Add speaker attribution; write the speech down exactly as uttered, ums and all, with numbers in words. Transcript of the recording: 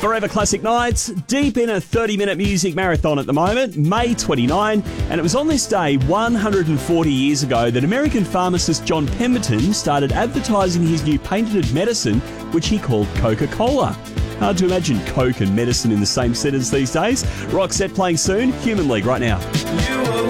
Speaker 1: Forever Classic Nights, deep in a thirty-minute music marathon at the moment, May twenty-ninth, and it was on this day one hundred forty years ago that American pharmacist John Pemberton started advertising his new patented medicine, which he called Coca-Cola. Hard to imagine Coke and medicine in the same sentence these days. Roxette playing soon, Human League right now.